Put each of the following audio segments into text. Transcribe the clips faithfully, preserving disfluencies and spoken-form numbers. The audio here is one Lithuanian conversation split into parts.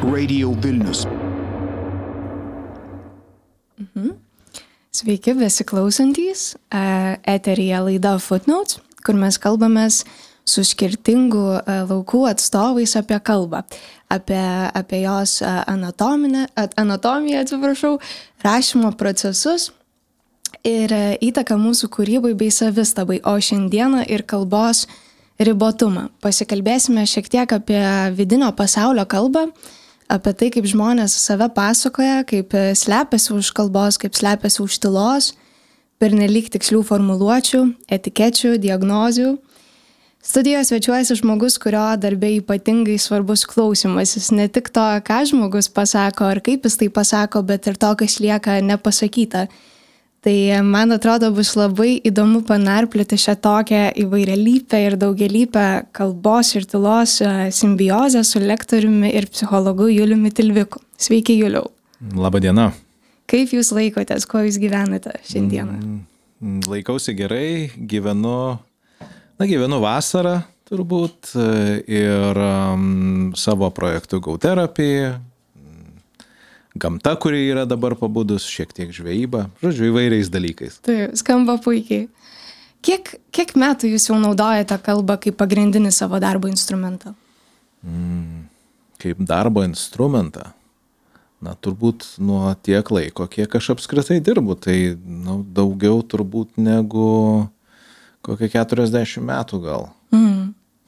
Radio Vilnius. Mhm. Sveiki besiklausantys. Eteryje laida Footnotes, kur mes kalbamės su skirtingų laukų atstovais apie kalbą, apie, apie jos anatominę, anatomiją, atsiprašau, rašymo procesus ir įtaką mūsų kūrybai bei savistabai, o šiandieną ir kalbos ribotumą. Pasikalbėsime šiek tiek apie vidinio pasaulio kalbą, apie tai, kaip žmonės save pasakoja, kaip slepiasi už kalbos, kaip slepiasi už tylos, pernelyg tikslių formuluočių, etikečių, diagnozių. Studijoje svečiuojasi žmogus, kurio darbe ypatingai svarbus klausymasis. Ne tik to, ką žmogus pasako ar kaip jis tai pasako, bet ir to, kas lieka nepasakyta. Tai man atrodo bus labai įdomu panarplioti šią tokią įvairialypę ir daugialypę kalbos ir tylos simbiozę su lektoriumi ir psichologu Juliumi Tilviku. Sveiki, Juliau. Labą dieną. Kaip jūs laikotės, kuo jūs gyvenate šiandieną? Laikausi gerai, gyvenu, na, gyvenu vasarą turbūt ir um, savo projektu Go Therapy, gamta, kuri yra dabar pabudus, šiek tiek žvejyba, žodžiu, įvairiais dalykais. Tai skamba puikiai. Kiek, kiek metų jūs jau naudojate kalbą kaip pagrindinį savo darbo instrumentą? Mm, kaip darbo instrumentą? Na, turbūt nuo tiek laiko, kiek aš apskritai dirbu, tai nu, daugiau turbūt negu kokie keturiasdešimt metų gal. Mm.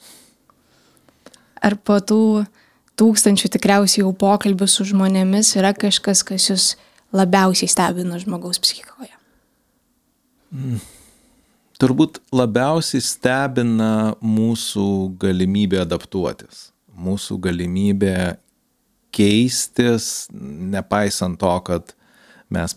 Ar po tų tūkstančių tikriausiai jau pokalbių su žmonėmis yra kažkas, kas jūs labiausiai stebina žmogaus psichikoje? Mm. Turbūt labiausiai stebina mūsų galimybė adaptuotis, mūsų galimybė keistis, nepaisant to, kad mes